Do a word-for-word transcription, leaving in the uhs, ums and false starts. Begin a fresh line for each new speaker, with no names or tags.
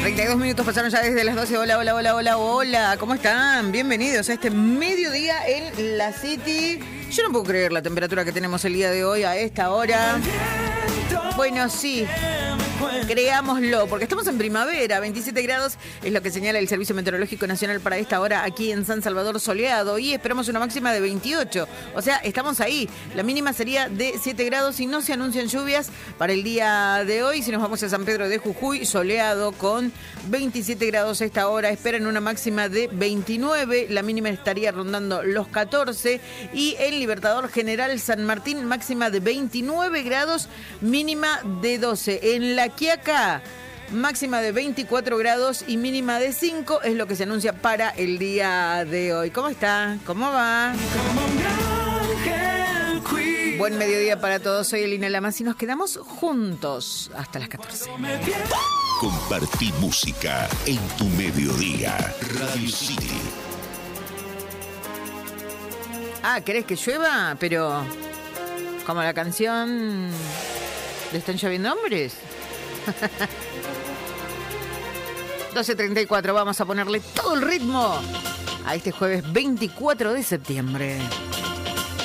treinta y dos minutos pasaron ya desde las doce. Hola, hola, hola, hola, hola. ¿Cómo están? Bienvenidos a este mediodía en la City. Yo no puedo creer la temperatura que tenemos el día de hoy a esta hora. Bueno, sí. Creámoslo, porque estamos en primavera, veintisiete grados es lo que señala el Servicio Meteorológico Nacional para esta hora aquí en San Salvador, soleado, y esperamos una máxima de veintiocho, o sea, estamos ahí. La mínima sería de siete grados y no se anuncian lluvias para el día de hoy. Si nos vamos a San Pedro de Jujuy, soleado con veintisiete grados a esta hora, esperan una máxima de veintinueve, la mínima estaría rondando los catorce, y en Libertador General San Martín, máxima de veintinueve grados, mínima de doce. En La Quiaca, máxima de veinticuatro grados y mínima de cinco, es lo que se anuncia para el día de hoy. ¿Cómo está? ¿Cómo va? Buen mediodía para todos, soy Elina Lamas y nos quedamos juntos hasta las catorce.
Compartí música en tu mediodía. Radio City.
Ah, ¿querés que llueva? Pero como la canción ¿Le están lloviendo hombres? doce treinta y cuatro, vamos a ponerle todo el ritmo a este jueves veinticuatro de septiembre.